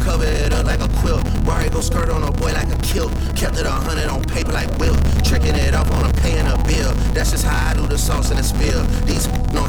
cover it up like a quilt. Barry go skirt on a boy like a kilt. Kept it 100 on paper like Will. Tricking it off on a paying a bill. That's just how I do the sauce and the spill. These know